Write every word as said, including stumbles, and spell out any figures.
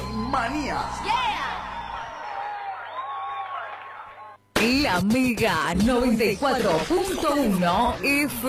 Manía. La Mega noventa y cuatro punto uno F